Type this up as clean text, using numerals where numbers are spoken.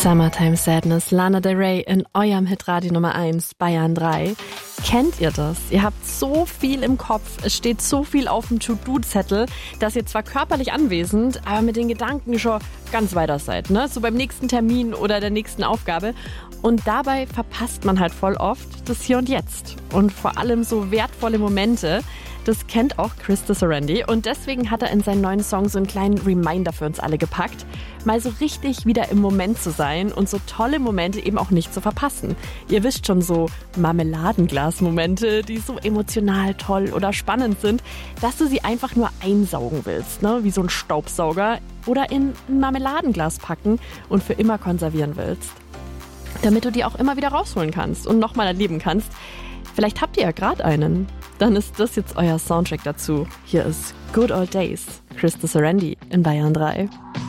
Summertime Sadness, Lana Del Rey in eurem Hitradio Nummer 1, Bayern 3. Kennt ihr das? Ihr habt so viel im Kopf, es steht so viel auf dem To-Do-Zettel, dass ihr zwar körperlich anwesend, aber mit den Gedanken schon ganz weiter seid, ne? So beim nächsten Termin oder der nächsten Aufgabe. Und dabei verpasst man halt voll oft das Hier und Jetzt. Und vor allem so wertvolle Momente. Das kennt auch Chris Sarandon und deswegen hat er in seinen neuen Song so einen kleinen Reminder für uns alle gepackt, mal so richtig wieder im Moment zu sein und so tolle Momente eben auch nicht zu verpassen. Ihr wisst schon, so Marmeladenglas-Momente, die so emotional toll oder spannend sind, dass du sie einfach nur einsaugen willst, ne? Wie so ein Staubsauger, oder in ein Marmeladenglas packen und für immer konservieren willst. Damit du die auch immer wieder rausholen kannst und nochmal erleben kannst. Vielleicht habt ihr ja gerade einen. Dann ist das jetzt euer Soundtrack dazu. Hier ist Good Old Days, Chris Sarandon in Bayern 3.